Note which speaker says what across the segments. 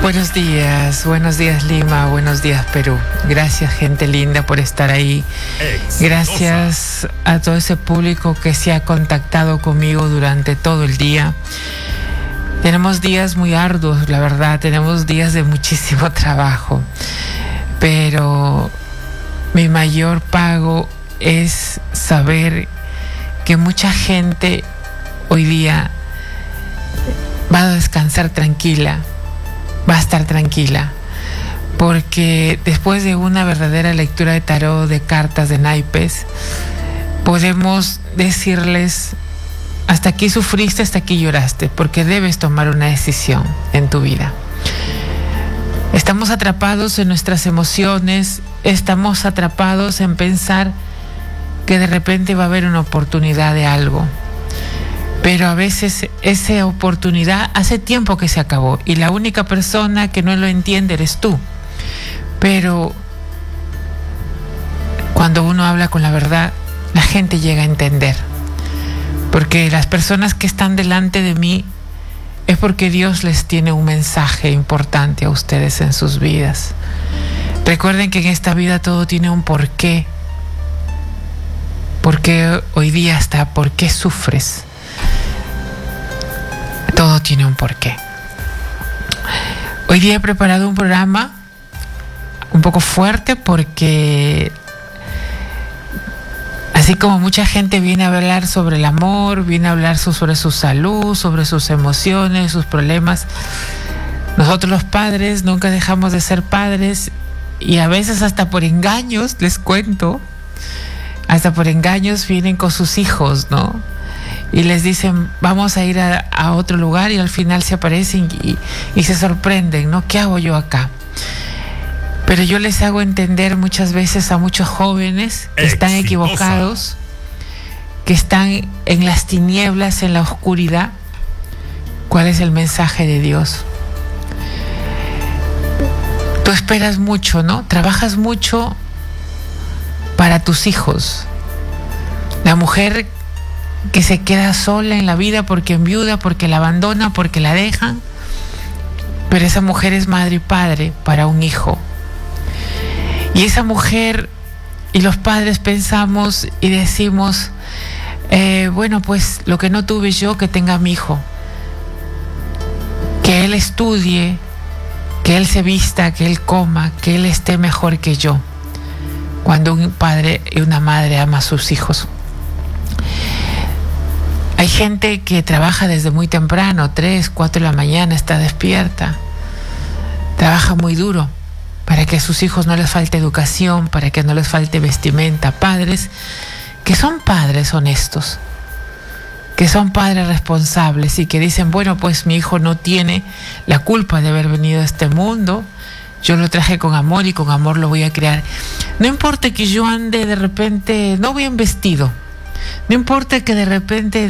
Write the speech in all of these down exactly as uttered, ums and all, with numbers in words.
Speaker 1: Buenos días, buenos días Lima, buenos días Perú. Gracias gente linda por estar ahí. Gracias a todo ese público que se ha contactado conmigo durante todo el día. Tenemos días muy arduos, la verdad, tenemos días de muchísimo trabajo, pero mi mayor pago es saber que mucha gente hoy día va a descansar tranquila, va a estar tranquila, porque después de una verdadera lectura de tarot, de cartas, de naipes, podemos decirles: hasta aquí sufriste, hasta aquí lloraste, porque debes tomar una decisión en tu vida. Estamos atrapados en nuestras emociones, estamos atrapados en pensar que de repente va a haber una oportunidad de algo, pero a veces esa oportunidad hace tiempo que se acabó y la única persona que no lo entiende eres tú. Pero cuando uno habla con la verdad, la gente llega a entender, porque las personas que están delante de mí es porque Dios les tiene un mensaje importante a ustedes en sus vidas. Recuerden que en esta vida todo tiene un porqué. Porque hoy día hasta por qué sufres. Todo tiene un porqué. Hoy día he preparado un programa un poco fuerte porque así como mucha gente viene a hablar sobre el amor, viene a hablar sobre su salud, sobre sus emociones, sus problemas, nosotros los padres nunca dejamos de ser padres y a veces hasta por engaños, les cuento, hasta por engaños vienen con sus hijos, ¿no? Y les dicen, vamos a ir a, a otro lugar, y al final se aparecen y, y se sorprenden, ¿no? ¿Qué hago yo acá? Pero yo les hago entender muchas veces a muchos jóvenes que Exitosa. Están equivocados, que están en las tinieblas, en la oscuridad, cuál es el mensaje de Dios. Tú esperas mucho, ¿no? Trabajas mucho para tus hijos. La mujer que se queda sola en la vida porque enviuda, porque la abandona, porque la dejan, pero esa mujer es madre y padre para un hijo. Y esa mujer y los padres pensamos y decimos, eh, bueno, pues lo que no tuve yo, que tenga mi hijo, que él estudie, que él se vista, que él coma, que él esté mejor que yo. Cuando un padre y una madre ama a sus hijos. Hay gente que trabaja desde muy temprano, tres, cuatro de la mañana, está despierta. Trabaja muy duro para que a sus hijos no les falte educación, para que no les falte vestimenta. Padres que son padres honestos, que son padres responsables y que dicen, bueno, pues mi hijo no tiene la culpa de haber venido a este mundo. Yo lo traje con amor y con amor lo voy a criar. No importa que yo ande de repente no bien vestido. No importa que de repente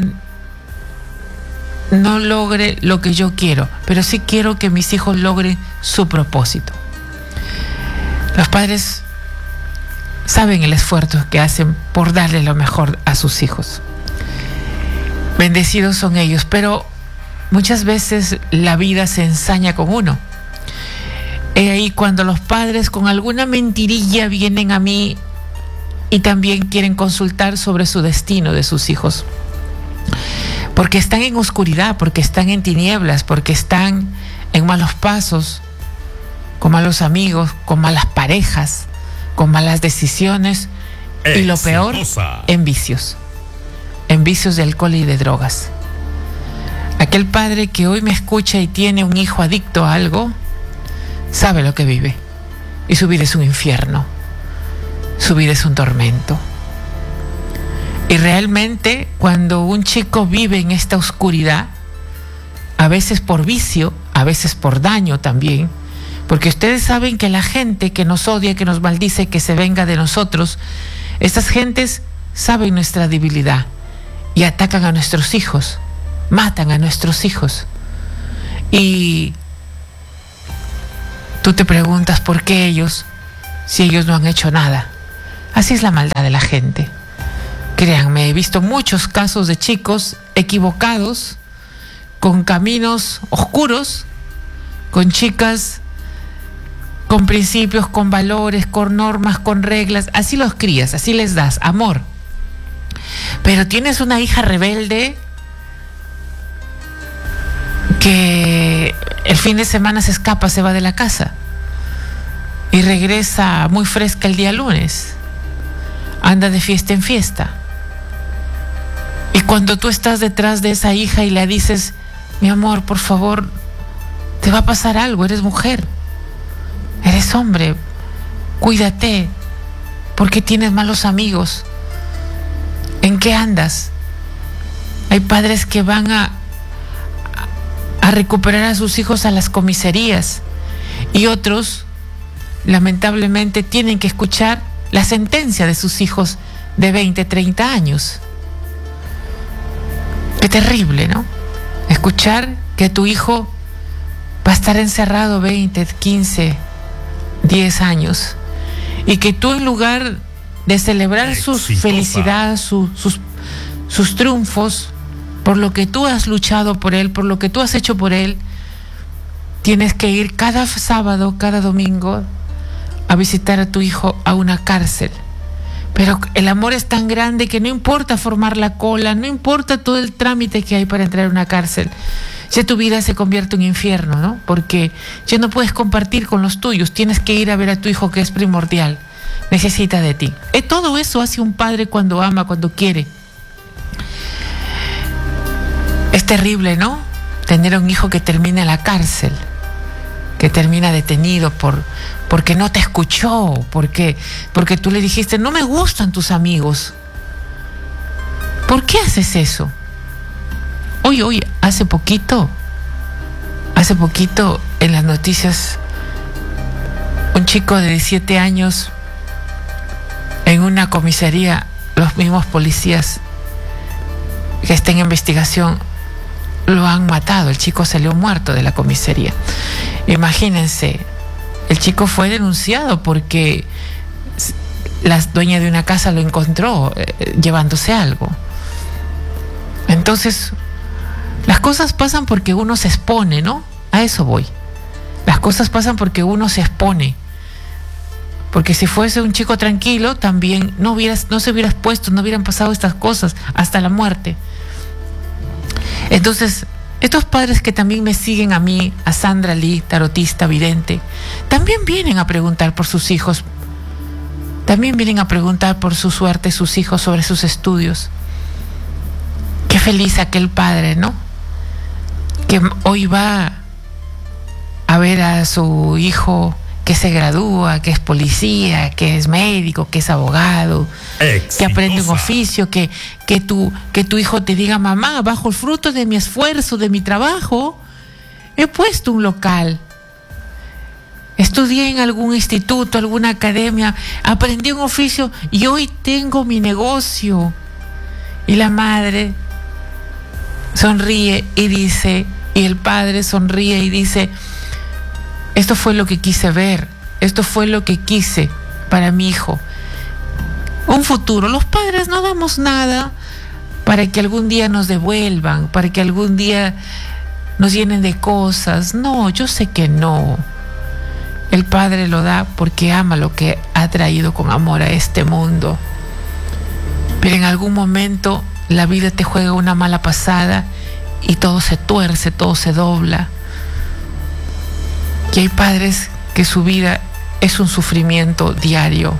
Speaker 1: no logre lo que yo quiero, pero sí quiero que mis hijos logren su propósito. Los padres saben el esfuerzo que hacen por darle lo mejor a sus hijos. Bendecidos son ellos, pero muchas veces la vida se ensaña con uno. He ahí cuando los padres con alguna mentirilla vienen a mí y también quieren consultar sobre su destino de sus hijos. Porque están en oscuridad, porque están en tinieblas, porque están en malos pasos, con malos amigos, con malas parejas, con malas decisiones. Exitosa. Y lo peor, en vicios. En vicios de alcohol y de drogas. Aquel padre que hoy me escucha y tiene un hijo adicto a algo, sabe lo que vive. Y su vida es un infierno. Su vida es un tormento. Y realmente cuando un chico vive en esta oscuridad, a veces por vicio, a veces por daño también, porque ustedes saben que la gente que nos odia, que nos maldice, que se venga de nosotros, estas gentes saben nuestra debilidad y atacan a nuestros hijos, matan a nuestros hijos. Y tú te preguntas por qué ellos, si ellos no han hecho nada. Así es la maldad de la gente. Créanme, he visto muchos casos de chicos equivocados, con caminos oscuros, con chicas con principios, con valores, con normas, con reglas. Así los crías, así les das amor. Pero tienes una hija rebelde que el fin de semana se escapa, se va de la casa y regresa muy fresca el día lunes. Anda de fiesta en fiesta. Y cuando tú estás detrás de esa hija y le dices, mi amor, por favor, te va a pasar algo, eres mujer, eres hombre, cuídate, porque tienes malos amigos, ¿en qué andas? Hay padres que van a, a recuperar a sus hijos a las comisarías y otros, lamentablemente, tienen que escuchar la sentencia de sus hijos de veinte, treinta años. Qué terrible, ¿no? Escuchar que tu hijo va a estar encerrado veinte, quince, diez años y que tú, en lugar de celebrar Exitosa. sus felicidades, su, sus, sus triunfos, por lo que tú has luchado por él, por lo que tú has hecho por él, tienes que ir cada sábado, cada domingo a visitar a tu hijo a una cárcel. Pero el amor es tan grande que no importa formar la cola, no importa todo el trámite que hay para entrar a una cárcel. Ya tu vida se convierte en un infierno, ¿no? Porque ya no puedes compartir con los tuyos, tienes que ir a ver a tu hijo, que es primordial, necesita de ti. Eh, todo eso hace un padre cuando ama, cuando quiere. Es terrible, ¿no? Tener un hijo que termina en la cárcel, que termina detenido por, porque no te escuchó, porque, porque tú le dijiste, no me gustan tus amigos. ¿Por qué haces eso? Hoy, hoy, hace poquito, hace poquito en las noticias, un chico de diecisiete años en una comisaría, los mismos policías que están en investigación lo han matado. El chico salió muerto de la comisaría. Imagínense, el chico fue denunciado porque la dueña de una casa lo encontró eh, llevándose algo. Entonces, las cosas pasan porque uno se expone, ¿no? A eso voy. Las cosas pasan porque uno se expone. Porque si fuese un chico tranquilo, también no hubieras, no se hubiera expuesto, no hubieran pasado estas cosas hasta la muerte. Entonces, estos padres que también me siguen a mí, a Sandra Lee, tarotista, vidente, también vienen a preguntar por sus hijos. También vienen a preguntar por su suerte, sus hijos, sobre sus estudios. Qué feliz aquel padre, ¿no? Que hoy va a ver a su hijo que se gradúa, que es policía, que es médico, que es abogado, Exitosa. Que aprende un oficio, que, que, tu, que tu hijo te diga, mamá, bajo el fruto de mi esfuerzo, de mi trabajo, he puesto un local. Estudié en algún instituto, alguna academia, aprendí un oficio y hoy tengo mi negocio. Y la madre sonríe y dice, y el padre sonríe y dice, esto fue lo que quise ver, esto fue lo que quise para mi hijo. Un futuro. Los padres no damos nada para que algún día nos devuelvan, para que algún día nos llenen de cosas. No, yo sé que no. El padre lo da porque ama lo que ha traído con amor a este mundo. Pero en algún momento la vida te juega una mala pasada y todo se tuerce, todo se dobla. Y hay padres que su vida es un sufrimiento diario.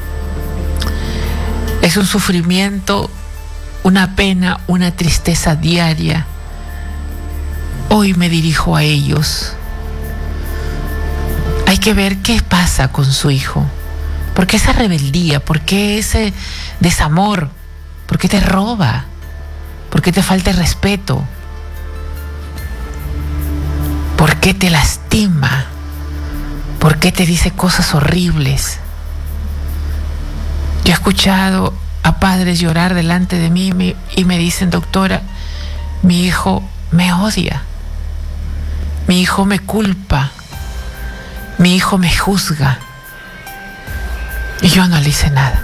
Speaker 1: Es un sufrimiento, una pena, una tristeza diaria. Hoy me dirijo a ellos. Hay que ver qué pasa con su hijo. ¿Por qué esa rebeldía? ¿Por qué ese desamor? ¿Por qué te roba? ¿Por qué te falta el respeto? ¿Por qué te lastima? ¿Por qué te dice cosas horribles? Yo he escuchado a padres llorar delante de mí y me dicen, doctora, mi hijo me odia, mi hijo me culpa, mi hijo me juzga y yo no le hice nada.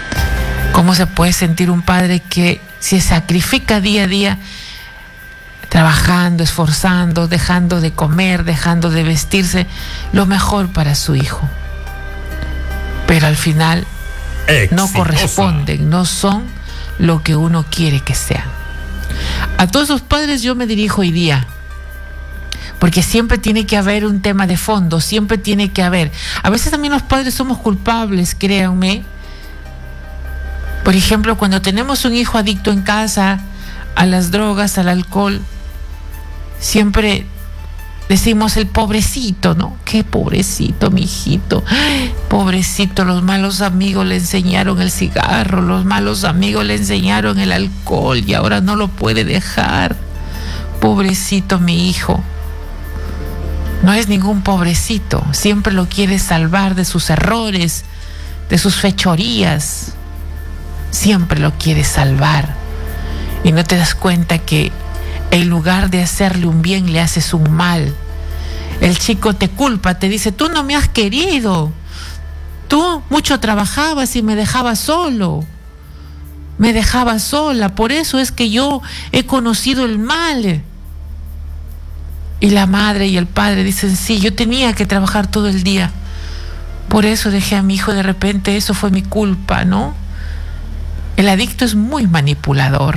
Speaker 1: ¿Cómo se puede sentir un padre que se sacrifica día a día trabajando, esforzando, dejando de comer, dejando de vestirse, lo mejor para su hijo. Pero al final Exitosa. No corresponden, no son lo que uno quiere que sean. A todos los padres yo me dirijo hoy día, porque siempre tiene que haber un tema de fondo, siempre tiene que haber. A veces también los padres somos culpables, créanme. Por ejemplo, cuando tenemos un hijo adicto en casa a las drogas, al alcohol, siempre decimos el pobrecito, ¿no? Qué pobrecito, mi hijito. Pobrecito, los malos amigos le enseñaron el cigarro, los malos amigos le enseñaron el alcohol y ahora no lo puede dejar. Pobrecito, mi hijo. No es ningún pobrecito, siempre lo quiere salvar de sus errores, de sus fechorías. Siempre lo quiere salvar. Y no te das cuenta que en lugar de hacerle un bien, le haces un mal. El chico te culpa, te dice, tú no me has querido. Tú mucho trabajabas y me dejabas solo. Me dejabas sola, por eso es que yo he conocido el mal. Y la madre y el padre dicen, sí, yo tenía que trabajar todo el día. Por eso dejé a mi hijo de repente, eso fue mi culpa, ¿no? El adicto es muy manipulador.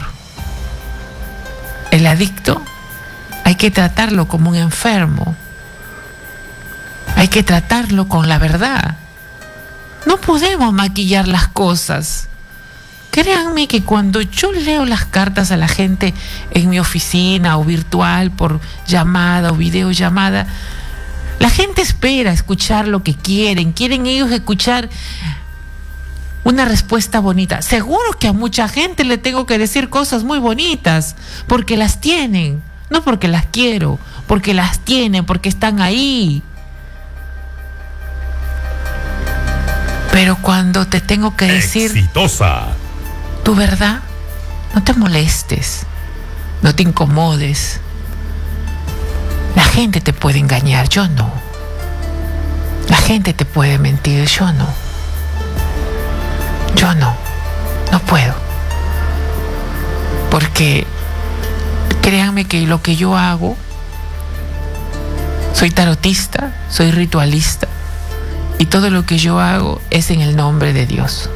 Speaker 1: El adicto hay que tratarlo como un enfermo. Hay que tratarlo con la verdad. No podemos maquillar las cosas. Créanme que cuando yo leo las cartas a la gente en mi oficina o virtual por llamada o videollamada, la gente espera escuchar lo que quieren. Quieren ellos escuchar una respuesta bonita. Seguro que a mucha gente le tengo que decir cosas muy bonitas, porque las tienen, no porque las quiero, porque las tienen, porque están ahí. Pero cuando te tengo que decir Exitosa. Tu verdad, no te molestes, no te incomodes. La gente te puede engañar, yo no. La gente te puede mentir, yo no. Yo no, no puedo. Porque créanme que lo que yo hago, soy tarotista, soy ritualista, y todo lo que yo hago es en el nombre de Dios.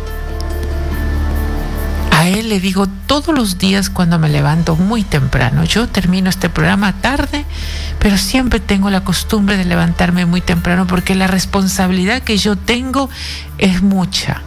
Speaker 1: A Él le digo todos los días cuando me levanto muy temprano. Yo termino este programa tarde, pero siempre tengo la costumbre de levantarme muy temprano porque la responsabilidad que yo tengo es mucha.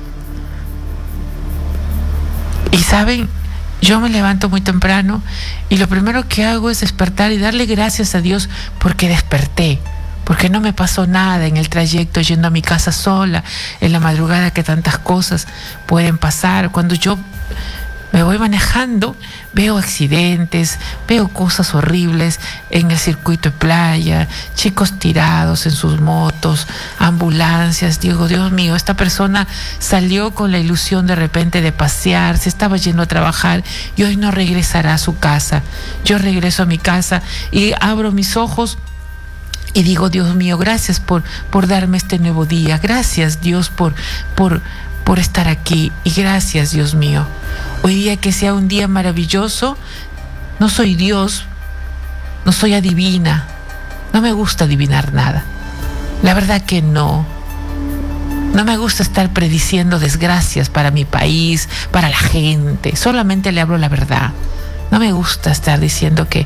Speaker 1: Y saben, yo me levanto muy temprano y lo primero que hago es despertar y darle gracias a Dios porque desperté, porque no me pasó nada en el trayecto yendo a mi casa sola, en la madrugada que tantas cosas pueden pasar. Cuando yo me voy manejando, veo accidentes, veo cosas horribles en el circuito de playa, chicos tirados en sus motos, ambulancias. Digo, Dios mío, esta persona salió con la ilusión de repente de pasear, se estaba yendo a trabajar y hoy no regresará a su casa. Yo regreso a mi casa y abro mis ojos y digo, Dios mío, gracias por, por darme este nuevo día. Gracias, Dios, por, por, por estar aquí. Y gracias, Dios mío. Hoy día que sea un día maravilloso. No soy Dios, no soy adivina. No me gusta adivinar nada. La verdad que no. No me gusta estar prediciendo desgracias para mi país, para la gente. Solamente le hablo la verdad. No me gusta estar diciendo que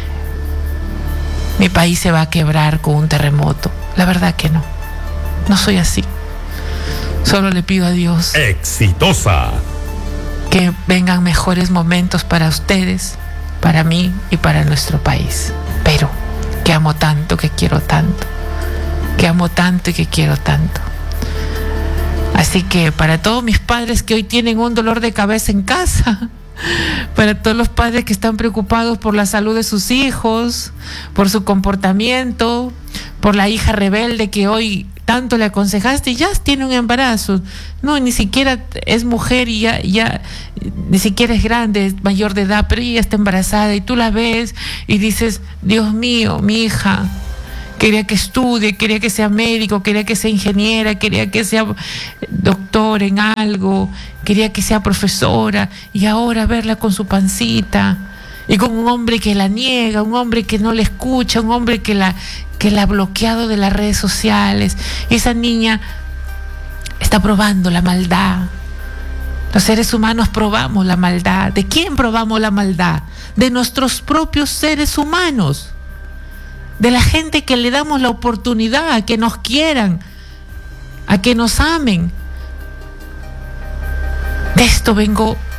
Speaker 1: mi país se va a quebrar con un terremoto. La verdad que no. No soy así. Solo le pido a Dios
Speaker 2: Exitosa.
Speaker 1: que vengan mejores momentos para ustedes, para mí y para nuestro país. Pero que amo tanto, que quiero tanto. Que amo tanto y que quiero tanto. Así que para todos mis padres que hoy tienen un dolor de cabeza en casa, para todos los padres que están preocupados por la salud de sus hijos, por su comportamiento, por la hija rebelde que hoy tanto le aconsejaste y ya tiene un embarazo, no, ni siquiera es mujer y ya, ya ni siquiera es grande, es mayor de edad, pero ella está embarazada y tú la ves y dices, Dios mío, mi hija quería que estudie, quería que sea médico, quería que sea ingeniera, quería que sea doctor en algo, quería que sea profesora, y ahora verla con su pancita, y con un hombre que la niega, un hombre que no le escucha, un hombre que la, que la ha bloqueado de las redes sociales. Esa niña está probando la maldad. Los seres humanos probamos la maldad. ¿De quién probamos la maldad? De nuestros propios seres humanos, de la gente que le damos la oportunidad a que nos quieran, a que nos amen. De esto vengo